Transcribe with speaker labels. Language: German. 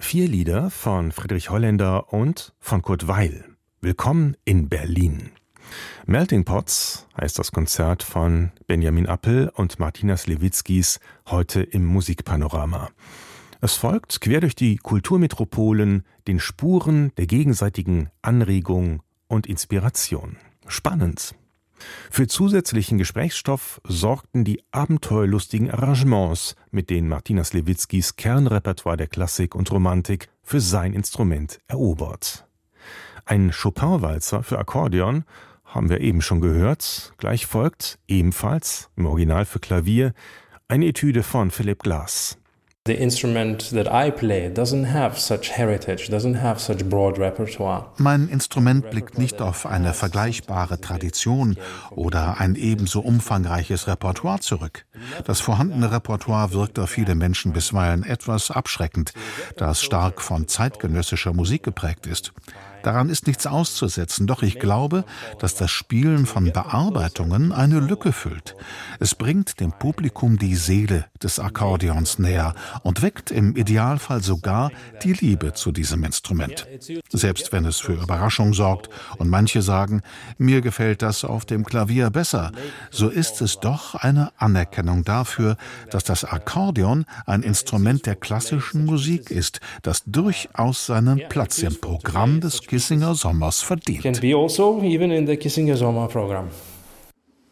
Speaker 1: 4 Lieder von Friedrich Holländer und von Kurt Weill. Willkommen in Berlin. Melting Pots heißt das Konzert von Benjamin Appel und Martina Sliwickis heute im Musikpanorama. Es folgt quer durch die Kulturmetropolen den Spuren der gegenseitigen Anregung und Inspiration. Spannend. Für zusätzlichen Gesprächsstoff sorgten die abenteuerlustigen Arrangements, mit denen Martina Sliwickis Kernrepertoire der Klassik und Romantik für sein Instrument erobert. Ein Chopin-Walzer für Akkordeon haben wir eben schon gehört. Gleich folgt ebenfalls im Original für Klavier eine Etüde von Philip Glass.
Speaker 2: The instrument that I play doesn't have such heritage, doesn't have such broad repertoire.
Speaker 3: Mein Instrument blickt nicht auf eine vergleichbare Tradition oder ein ebenso umfangreiches Repertoire zurück. Das vorhandene Repertoire wirkt auf viele Menschen bisweilen etwas abschreckend, da es stark von zeitgenössischer Musik geprägt ist. Daran ist nichts auszusetzen, doch ich glaube, dass das Spielen von Bearbeitungen eine Lücke füllt. Es bringt dem Publikum die Seele des Akkordeons näher und weckt im Idealfall sogar die Liebe zu diesem Instrument. Selbst wenn es für Überraschung sorgt und manche sagen, mir gefällt das auf dem Klavier besser, so ist es doch eine Anerkennung dafür, dass das Akkordeon ein Instrument der klassischen Musik ist, das durchaus seinen Platz im Programm des Kissinger Sommers verdient.
Speaker 2: Can be also even in the Kissinger Sommer program.